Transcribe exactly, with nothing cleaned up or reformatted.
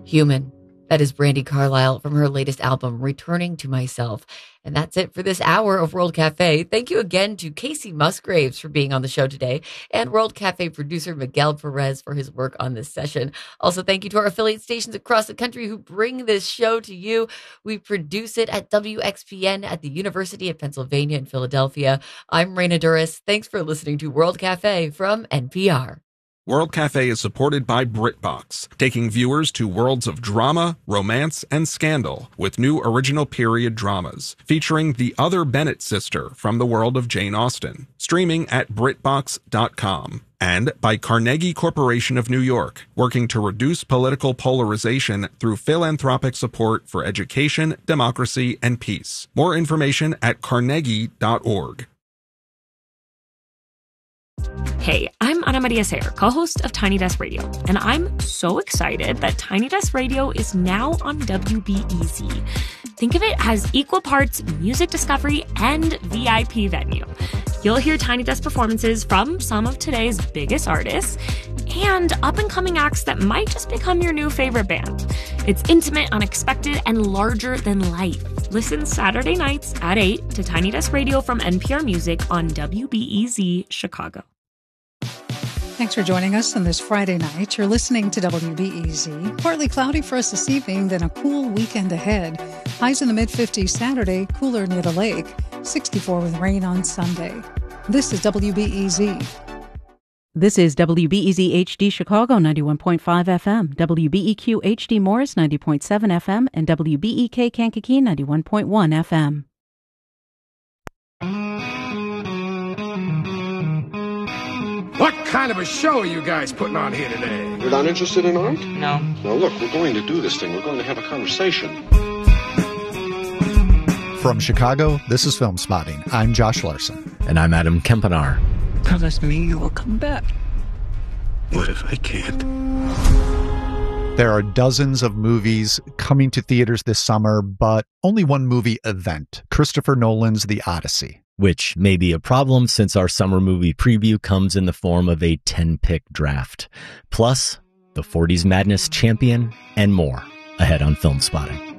Human. That is Brandi Carlile from her latest album, Returning to Myself. And that's it for this hour of World Cafe. Thank you again to Casey Musgraves for being on the show today, and World Cafe producer Miguel Perez for his work on this session. Also, thank you to our affiliate stations across the country who bring this show to you. We produce it at W X P N at the University of Pennsylvania in Philadelphia. I'm Raina Duras. Thanks for listening to World Cafe from N P R. World Cafe is supported by BritBox, taking viewers to worlds of drama, romance, and scandal with new original period dramas featuring the other Bennett sister from the world of Jane Austen, streaming at BritBox dot com. And by Carnegie Corporation of New York, working to reduce political polarization through philanthropic support for education, democracy, and peace. More information at carnegie dot org. Hey, I'm Ana Maria Sayer, co-host of Tiny Desk Radio, and I'm so excited that Tiny Desk Radio is now on W B E Z. Think of it as equal parts music discovery and V I P venue. You'll hear Tiny Desk performances from some of today's biggest artists and up-and-coming acts that might just become your new favorite band. It's intimate, unexpected, and larger than life. Listen Saturday nights at eight to Tiny Desk Radio from N P R Music on W B E Z Chicago. Thanks for joining us on this Friday night. You're listening to W B E Z. Partly cloudy for us this evening, then a cool weekend ahead. Highs in the mid fifties Saturday, cooler near the lake. sixty-four with rain on Sunday. This is W B E Z. This is W B E Z H D Chicago, ninety-one point five F M, W B E Q H D Morris, ninety point seven F M, and W B E K Kankakee, ninety-one point one F M. What kind of a show are you guys putting on here today? You're not interested in art? No. Now look, we're going to do this thing. We're going to have a conversation. From Chicago, this is Film Spotting. I'm Josh Larson. And I'm Adam Kempenar. Promise me you will come back. What if I can't? There are dozens of movies coming to theaters this summer, but only one movie event, Christopher Nolan's The Odyssey. Which may be a problem since our summer movie preview comes in the form of a ten-pick draft. Plus, the forties Madness champion and more ahead on Film Spotting.